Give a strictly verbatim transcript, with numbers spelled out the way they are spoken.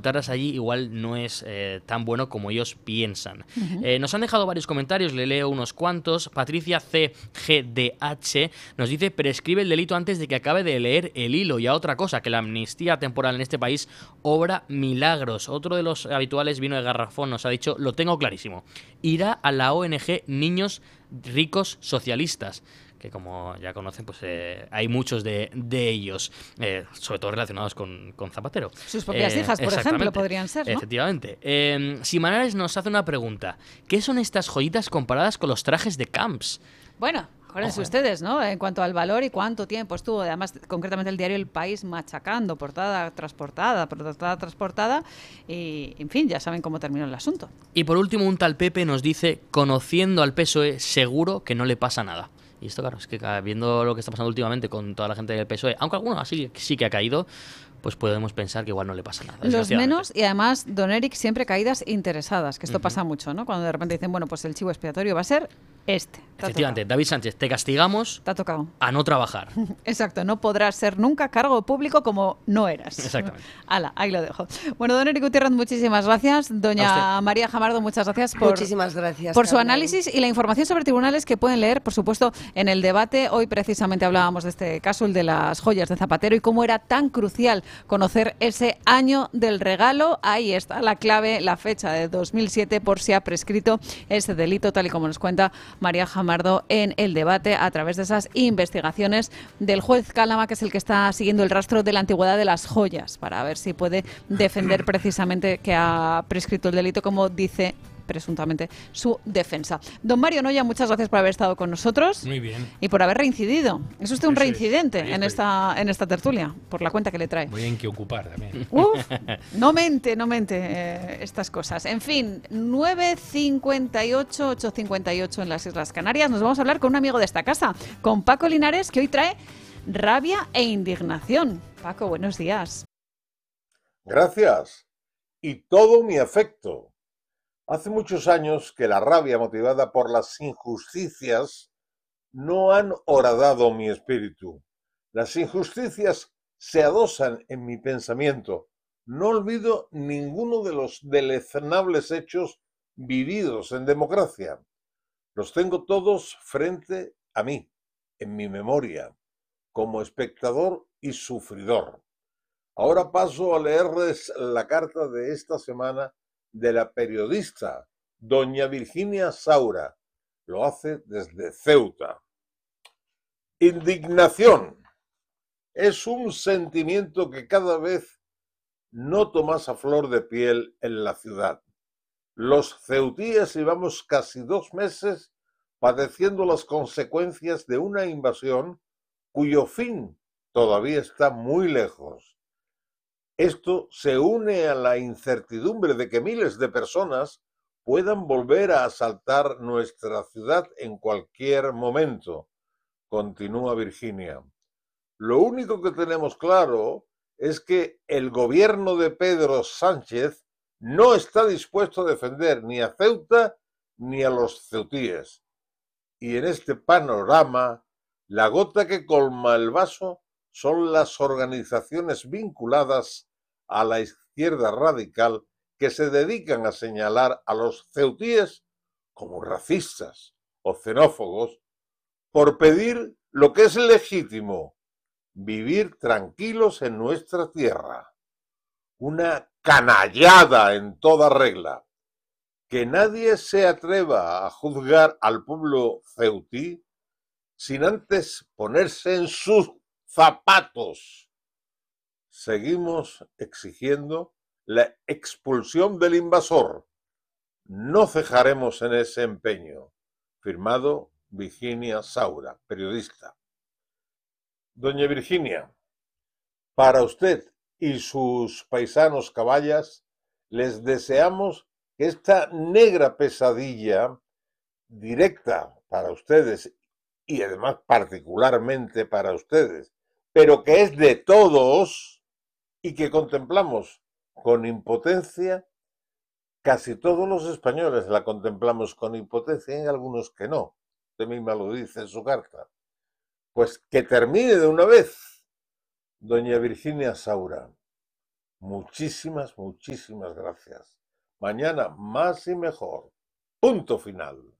ocultarlas allí igual no es eh, tan bueno como ellos piensan. Uh-huh. Eh, nos han dejado varios comentarios, le leo unos cuantos. Patricia C G D H nos dice: prescribe el delito antes de que acabe de leer el hilo. Y a otra cosa, que la amnistía temporal en este país obra milagros. Otro de los habituales, Vino de Garrafón, nos ha dicho: lo tengo clarísimo. Irá a la O N G Niños Ricos Socialistas, que como ya conocen, pues eh, hay muchos de, de ellos, eh, sobre todo relacionados con, con Zapatero. Sus propias eh, hijas, por ejemplo, podrían ser, ¿no? Efectivamente. Eh, Simanares nos hace una pregunta. ¿Qué son estas joyitas comparadas con los trajes de Camps? Bueno, acuérdense ustedes, ¿no? En cuanto al valor y cuánto tiempo estuvo, además, concretamente el diario El País machacando, portada tras portada, portada tras portada, y, en fin, ya saben cómo terminó el asunto. Y por último, un tal Pepe nos dice: conociendo al P S O E, seguro que no le pasa nada. Y esto, claro, es que viendo lo que está pasando últimamente con toda la gente del P S O E, aunque alguno así sí que ha caído, pues podemos pensar que igual no le pasa nada. Los menos, y además, don Eric, siempre caídas interesadas, que esto uh-huh. pasa mucho, ¿no? Cuando de repente dicen, bueno, pues el chivo expiatorio va a ser este. Efectivamente, David Sánchez, te castigamos te ha tocado. a no trabajar. Exacto, no podrás ser nunca cargo público como no eras. Exactamente. Hala, ahí lo dejo. Bueno, don Eric Gutiérrez, muchísimas gracias. Doña María Jamardo, muchas gracias por, muchísimas gracias, por su Carmen. análisis y la información sobre tribunales que pueden leer, por supuesto, en el debate. Hoy precisamente hablábamos de este caso, el de las joyas de Zapatero, y cómo era tan crucial conocer ese año del regalo. Ahí está la clave, la fecha de dos mil siete, por si ha prescrito ese delito, tal y como nos cuenta María Jamardo en el debate a través de esas investigaciones del juez Cálama, que es el que está siguiendo el rastro de la antigüedad de las joyas, para ver si puede defender precisamente que ha prescrito el delito, como dice presuntamente su defensa. Don Mario Noya, muchas gracias por haber estado con nosotros. Muy bien. Y por haber reincidido. Es usted un Eso reincidente es. en esta en esta tertulia, por la cuenta que le trae. Muy bien que ocupar también. Uf, no mente, no mente eh, estas cosas. En fin, nueve cincuenta y ocho, ocho cincuenta y ocho en las Islas Canarias. Nos vamos a hablar con un amigo de esta casa, con Paco Linares, que hoy trae rabia e indignación. Paco, buenos días. Gracias. Y todo mi afecto. Hace muchos años que la rabia motivada por las injusticias no han horadado mi espíritu. Las injusticias se adosan en mi pensamiento. No olvido ninguno de los deleznables hechos vividos en democracia. Los tengo todos frente a mí, en mi memoria, como espectador y sufridor. Ahora paso a leerles la carta de esta semana de la periodista doña Virginia Saura. Lo hace desde Ceuta. Indignación es un sentimiento que cada vez noto más a flor de piel en la ciudad. Los ceutíes llevamos casi dos meses padeciendo las consecuencias de una invasión cuyo fin todavía está muy lejos. Esto se une a la incertidumbre de que miles de personas puedan volver a asaltar nuestra ciudad en cualquier momento, continúa Virginia. Lo único que tenemos claro es que el gobierno de Pedro Sánchez no está dispuesto a defender ni a Ceuta ni a los ceutíes. Y en este panorama, la gota que colma el vaso son las organizaciones vinculadas a la izquierda radical que se dedican a señalar a los ceutíes como racistas o xenófobos por pedir lo que es legítimo, vivir tranquilos en nuestra tierra. Una canallada en toda regla. Que nadie se atreva a juzgar al pueblo ceutí sin antes ponerse en sus zapatos. Seguimos exigiendo la expulsión del invasor. No cejaremos en ese empeño. Firmado Virginia Saura, periodista. Doña Virginia, para usted y sus paisanos caballas, les deseamos que esta negra pesadilla directa para ustedes y además particularmente para ustedes, pero que es de todos y que contemplamos con impotencia, casi todos los españoles la contemplamos con impotencia, hay algunos que no, usted misma lo dice en su carta, pues que termine de una vez. Doña Virginia Saura, Muchísimas, muchísimas gracias. Mañana más y mejor. Punto final.